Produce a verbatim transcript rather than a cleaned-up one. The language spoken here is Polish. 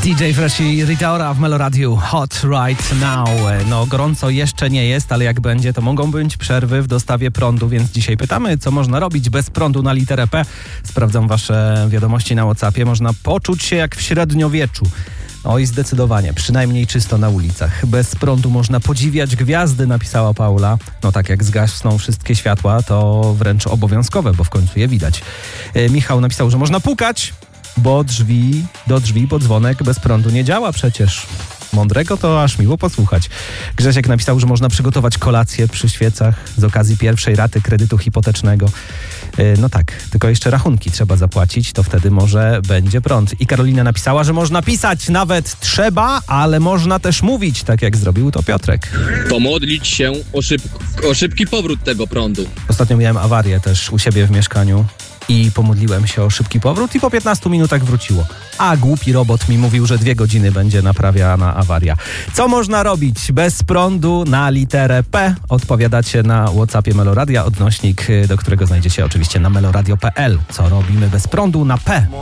D J Fresh i Rita Ora w Meloradiu Hot Right Now. No gorąco jeszcze nie jest, ale jak będzie, to mogą być przerwy w dostawie prądu, więc dzisiaj pytamy, co można robić bez prądu na literę P. Sprawdzam wasze wiadomości na WhatsAppie. Można poczuć się jak w średniowieczu. Oj, zdecydowanie, przynajmniej czysto na ulicach. Bez prądu można podziwiać gwiazdy, napisała Paula. No tak, jak zgasną wszystkie światła, to wręcz obowiązkowe, bo w końcu je widać. E, Michał napisał, że można pukać, bo drzwi, do drzwi, bo dzwonek bez prądu nie działa przecież. Mądrego to aż miło posłuchać. Grzesiek napisał, że można przygotować kolację przy świecach z okazji pierwszej raty kredytu hipotecznego. No tak, tylko jeszcze rachunki trzeba zapłacić, to wtedy może będzie prąd. I Karolina napisała, że można pisać nawet trzeba, ale można też mówić, tak jak zrobił to Piotrek. Pomodlić się o, szyb, o szybki powrót tego prądu. Ostatnio miałem awarię też u siebie w mieszkaniu i pomodliłem się o szybki powrót i po piętnastu minutach wróciło. A głupi robot mi mówił, że dwie godziny będzie naprawiana awaria. Co można robić bez prądu na literę P? Odpowiadacie na WhatsAppie Meloradia, odnośnik do którego znajdziecie oczywiście na meloradio kropka p l. Co robimy bez prądu na P?